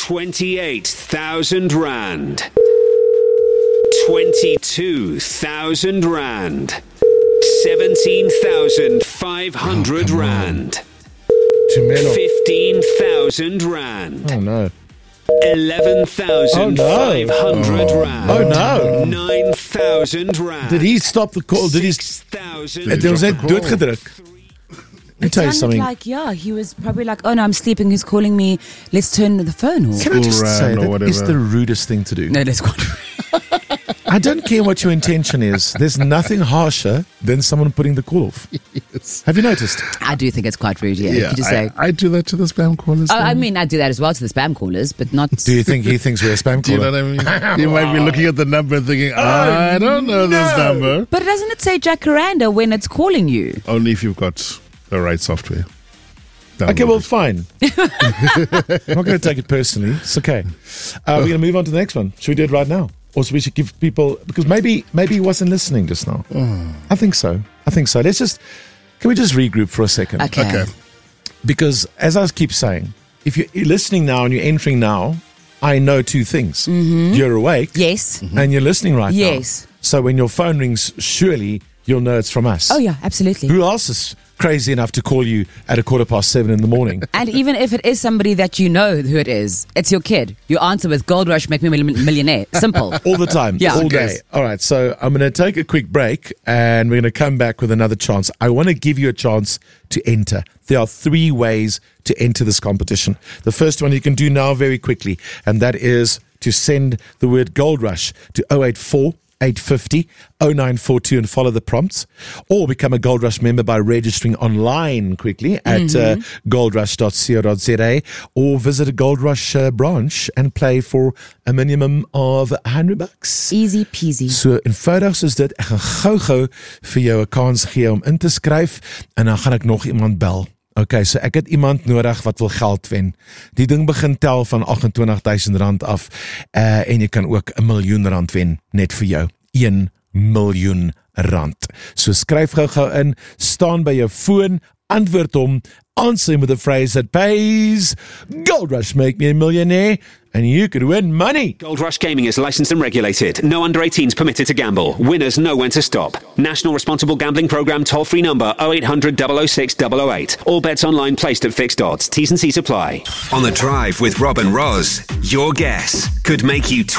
28,000 rand. 22,000 rand. 17,500 rand. 15,000 rand. Oh no. 11,500 rand. Oh no. 9,000 rand. Did he stop the call? Did he? 6,000 Het was net doodgedruk. Let me tell you something. Like, yeah, he was probably like, oh no, I'm sleeping, he's calling me, let's turn the phone off. Can I just say or that whatever. is the rudest thing to do? No, that's quite I don't care what your intention is. There's nothing harsher than someone putting the call off. Yes. Have you noticed? I do think it's quite rude, yeah. Yeah, You just say, I do that to the spam callers. I mean, I do that as well to the spam callers, but not... Do you think he thinks we're a spam Do you know caller? what I mean? You might be looking at the number and thinking, I don't know this number. But doesn't it say Jacaranda when it's calling you? Only if you've got the right software. Okay, well, fine. I'm not going to take it personally. It's okay. We're going to move on to the next one. Should we do it right now? Or should we give people... Because maybe he wasn't listening just now. I think so. Can we just regroup for a second? Okay. Because as I keep saying, if you're listening now and you're entering now, I know two things. You're awake. Yes. And you're listening right now. Yes. So when your phone rings, surely you'll know it's from us. Oh yeah, absolutely. Who else is crazy enough to call you at 7:15 in the morning? And even if it is somebody that you know who it is, it's your kid. You answer with Gold Rush, make me a millionaire. Simple. All the time. Yeah. All day. All right. So I'm going to take a quick break and we're going to come back with another chance. I want to give you a chance to enter. There are 3 ways to enter this competition. The first one you can do now very quickly, and that is to send the word Gold Rush to 084 850 0942 and follow the prompts, or become a Gold Rush member by registering online quickly at goldrush.co.za, or visit a Gold Rush branch and play for a minimum of $100. Easy peasy. So eenvoudig soos dit. Ek gaan gou vir jou 'n kans gee om in te skryf en dan gaan ek nog iemand bel. Okay, so ek het iemand nodig wat wil geld wen. Die ding begin tel van R28,000 af en jy kan ook R1 miljoen wen net vir jou. R1 miljoen. So skryf gou in, staan by jou foon, antwoord hom, answer him with a phrase that pays. Gold Rush, make me a millionaire, and you could win money. Gold Rush Gaming is licensed and regulated. No under 18s permitted to gamble. Winners know when to stop. National Responsible Gambling Programme toll-free number 0800 006 008. All bets online placed at fixed odds. T's and C's apply. On the Drive with Rob and Roz, your guess could make you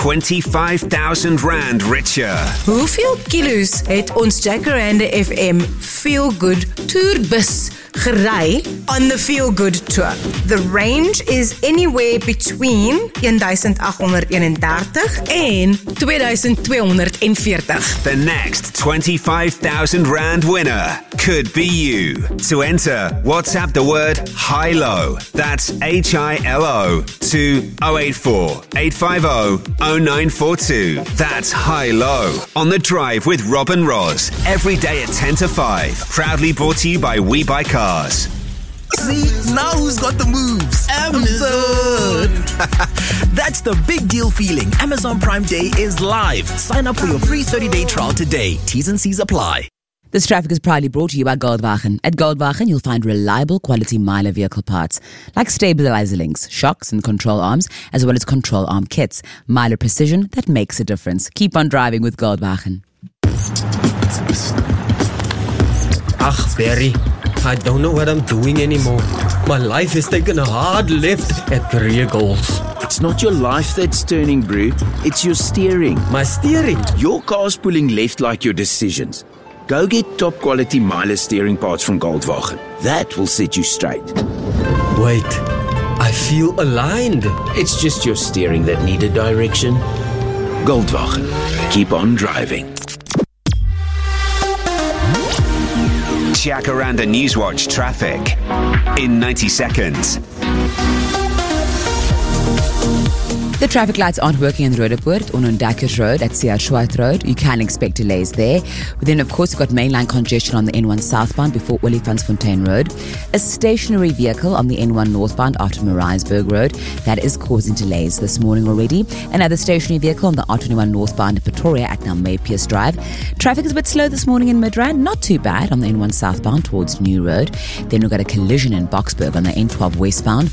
25,000 rand richer. Hoeveel kilos het ons Jacaranda FM Feel Good Tourbus gery on the Feel Good Tour? The range is anywhere between 1,831 en 2,240. The next 25,000 rand winner could be you. To enter, WhatsApp the word HILO. That's HILO to 084 850 0942. That's HILO. On the Drive with Rob and Roz. Every day at 10 to 5. Proudly brought to you by We Buy Cars. See, now who's got the moves? Amazon! That's the big deal feeling. Amazon Prime Day is live. Sign up for your free 30-day trial today. T's and C's apply. This traffic is proudly brought to you by Goldwagen. At Goldwagen, you'll find reliable quality Myler vehicle parts, like stabilizer links, shocks and control arms, as well as control arm kits. Myler precision that makes a difference. Keep on driving with Goldwagen. Ach, Barry, I don't know what I'm doing anymore. My life has taken a hard left at Career Goals. It's not your life that's turning, bro. It's your steering. My steering? Your car's pulling left like your decisions. Go get top quality Myler steering parts from Goldwagen. That will set you straight. Wait, I feel aligned. It's just your steering that needed direction. Goldwagen. Keep on driving. Jacaranda Newswatch traffic in 90 seconds. The traffic lights aren't working in Roodepoort on Ondakkers Road at C.R. Schwartz Road. You can expect delays there. But then, of course, you've got mainline congestion on the N1 southbound before Olifantsfontein Road. A stationary vehicle on the N1 northbound after Maritzburg Road. That is causing delays this morning already. Another stationary vehicle on the R21 northbound in Pretoria at Nelmay Pierce Drive. Traffic is a bit slow this morning in Midrand. Not too bad on the N1 southbound towards New Road. Then we've got a collision in Boksburg on the N12 westbound.